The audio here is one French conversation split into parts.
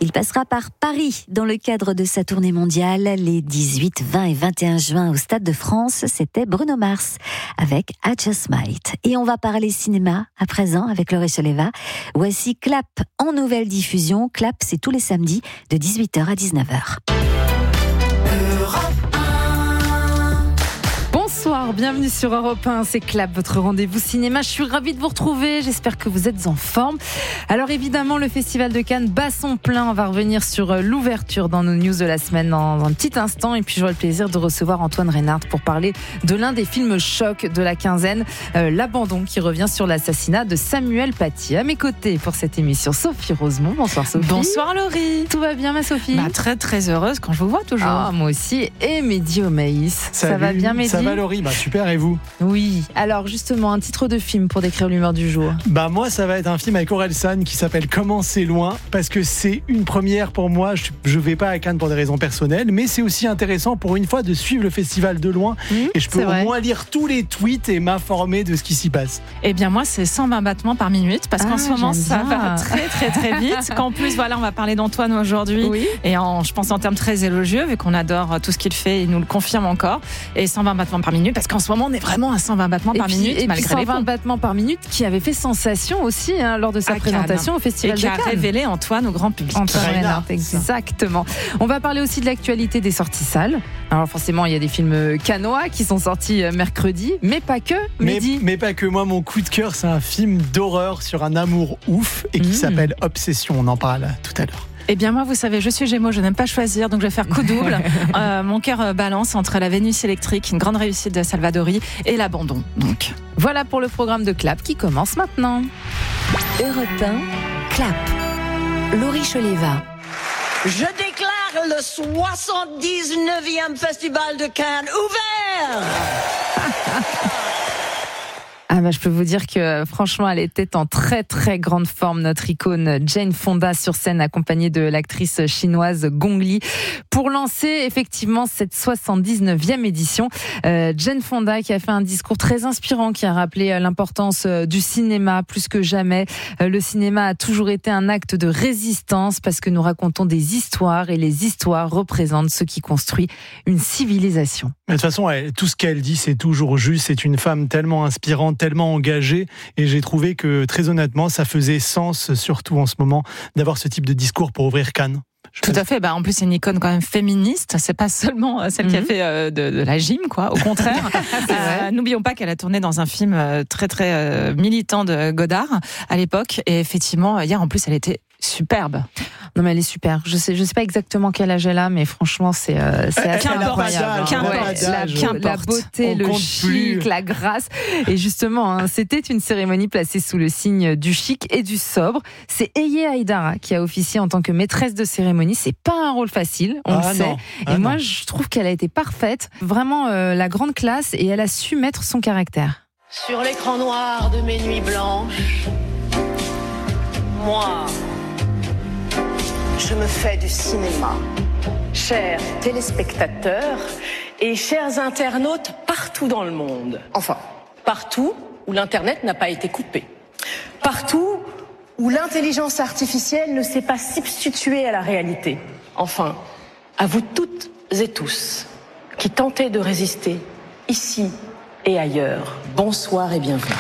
Il passera par Paris dans le cadre de sa tournée mondiale les 18, 20 et 21 juin au Stade de France. C'était Bruno Mars avec I Just Might. Et on va parler cinéma à présent avec Laurie Choleva. Voici Clap en nouvelle diffusion. Clap, c'est tous les samedis de 18h à 19h. Bonsoir, bienvenue sur Europe 1, c'est Clap, votre rendez-vous cinéma. Je suis ravie de vous retrouver, j'espère que vous êtes en forme. Alors évidemment, le Festival de Cannes bat son plein. On va revenir sur l'ouverture dans nos news de la semaine dans un petit instant. Et puis j'aurai le plaisir de recevoir Antoine Reynard pour parler de l'un des films chocs de la quinzaine, L'Abandon, qui revient sur l'assassinat de Samuel Paty. À mes côtés pour cette émission, Sophie Rosemont. Bonsoir Sophie. Bonsoir Laurie. Tout va bien ma Sophie? Très très heureuse quand je vous vois toujours. Ah, moi aussi. Et Mehdi Omaïs. Ça va bien Mehdi? Ça va Laurie? Super, et vous? Oui, alors justement, un titre de film pour décrire l'humeur du jour. Moi, ça va être un film avec Orelsan qui s'appelle Comment c'est loin, parce que c'est une première pour moi. Je vais pas à Cannes pour des raisons personnelles, mais c'est aussi intéressant pour une fois de suivre le festival de loin, et je peux au moins lire tous les tweets et m'informer de ce qui s'y passe. Eh bien moi, c'est 120 battements par minute, parce qu'en ce moment, ça va très très très vite. Qu'en plus, voilà, on va parler d'Antoine aujourd'hui, et je pense en termes très élogieux, vu qu'on adore tout ce qu'il fait, il nous le confirme encore, et 120 battements par minute, parce qu'en ce moment, on est vraiment à 120 battements par minute, et malgré puis 120 battements par minute qui avait fait sensation aussi lors de sa présentation au Festival de Cannes. Et qui a révélé Antoine au grand public. Antoine Reynard, exactement. On va parler aussi de l'actualité des sorties salles. Alors forcément, il y a des films cannois qui sont sortis mercredi, mais pas que, Mehdi. Mais pas que. Moi, mon coup de cœur, c'est un film d'horreur sur un amour ouf et qui s'appelle Obsession. On en parle tout à l'heure. Eh bien moi, vous savez, je suis Gémeaux, je n'aime pas choisir, donc je vais faire coup double. Mon cœur balance entre La Vénus électrique, une grande réussite de Salvadori, et L'Abandon. Donc voilà pour le programme de Clap qui commence maintenant. Europe 1, Clap. Laurie Choleva. Je déclare le 79e Festival de Cannes ouvert. Je peux vous dire que franchement, elle était en très très grande forme, notre icône Jane Fonda sur scène accompagnée de l'actrice chinoise Gong Li pour lancer effectivement cette 79e édition. Jane Fonda qui a fait un discours très inspirant, qui a rappelé l'importance du cinéma plus que jamais. Le cinéma a toujours été un acte de résistance parce que nous racontons des histoires et les histoires représentent ce qui construit une civilisation. Mais de toute façon, tout ce qu'elle dit, c'est toujours juste. C'est une femme tellement inspirante, tellement engagée. Et j'ai trouvé que, très honnêtement, ça faisait sens, surtout en ce moment, d'avoir ce type de discours pour ouvrir Cannes. Tout à fait. En plus, c'est une icône quand même féministe. C'est pas seulement celle qui a fait de la gym, quoi. Au contraire. N'oublions pas qu'elle a tourné dans un film très très militant de Godard à l'époque. Et effectivement, hier en plus, elle était superbe. Non mais elle est super. Je sais pas exactement quel âge elle a, mais franchement c'est assez incroyable. La beauté, le chic, la grâce. Et justement, c'était une cérémonie placée sous le signe du chic et du sobre. C'est Eye Haïdara qui a officié en tant que maîtresse de cérémonie. C'est pas un rôle facile, on le sait. Et moi, je trouve qu'elle a été parfaite, vraiment la grande classe, et elle a su mettre son caractère. Sur l'écran noir de mes nuits blanches, moi, je me fais du cinéma. Chers téléspectateurs et chers internautes partout dans le monde. Enfin, partout où l'Internet n'a pas été coupé. Partout où l'intelligence artificielle ne s'est pas substituée à la réalité. Enfin, à vous toutes et tous qui tentez de résister ici et ailleurs. Bonsoir et bienvenue.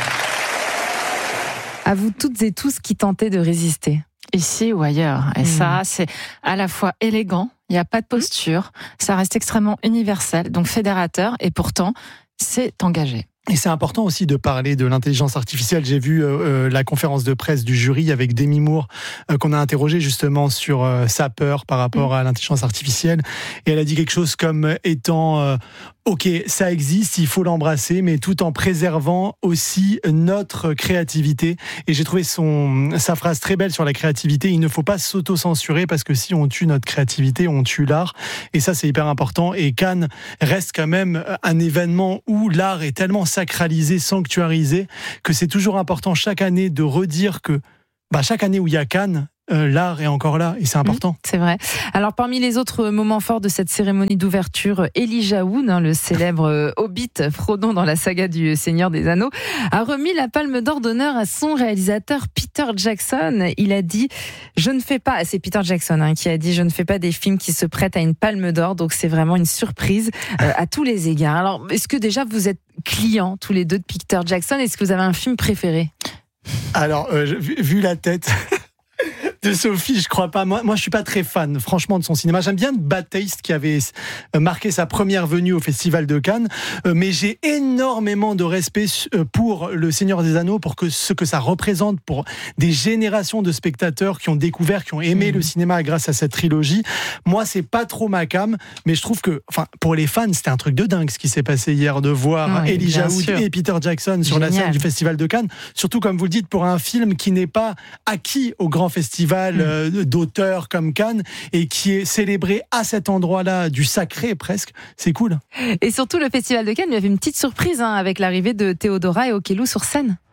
À vous toutes et tous qui tentez de résister. Ici ou ailleurs. Et ça, c'est à la fois élégant, il n'y a pas de posture, ça reste extrêmement universel, donc fédérateur, et pourtant, c'est engagé. Et c'est important aussi de parler de l'intelligence artificielle. J'ai vu la conférence de presse du jury avec Demi Moore, qu'on a interrogé justement sur sa peur par rapport à l'intelligence artificielle. Et elle a dit quelque chose comme étant ok, ça existe, il faut l'embrasser, mais tout en préservant aussi notre créativité. Et j'ai trouvé sa phrase très belle sur la créativité. Il ne faut pas s'auto-censurer parce que si on tue notre créativité, on tue l'art. Et ça, c'est hyper important. Et Cannes reste quand même un événement où l'art est tellement sacralisé, sanctuarisé, que c'est toujours important chaque année de redire que chaque année où il y a Cannes, l'art est encore là et c'est important. C'est vrai. Alors parmi les autres moments forts de cette cérémonie d'ouverture, Elijah Wood, le célèbre hobbit Frodon dans la saga du Seigneur des Anneaux, a remis la Palme d'Or d'honneur à son réalisateur Peter Jackson. Il a dit, c'est Peter Jackson qui a dit, je ne fais pas des films qui se prêtent à une Palme d'Or, donc c'est vraiment une surprise à tous les égards. Alors est-ce que déjà vous êtes clients tous les deux de Peter Jackson? Est-ce que vous avez un film préféré? Alors vu la tête de Sophie, je crois pas. Moi, je suis pas très fan, franchement, de son cinéma. J'aime bien Bad Taste, qui avait marqué sa première venue au Festival de Cannes, mais j'ai énormément de respect pour Le Seigneur des Anneaux, pour ce que ça représente pour des générations de spectateurs qui ont découvert, qui ont aimé le cinéma grâce à cette trilogie. Moi, c'est pas trop ma came, mais je trouve que, pour les fans, c'était un truc de dingue ce qui s'est passé hier, de voir Elijah Wood et Peter Jackson sur la scène du Festival de Cannes. Surtout, comme vous le dites, pour un film qui n'est pas acquis au grand festival d'auteurs comme Cannes et qui est célébré à cet endroit-là, du sacré presque. C'est cool. Et surtout, le Festival de Cannes lui avait une petite surprise avec l'arrivée de Théodora et Okello sur scène.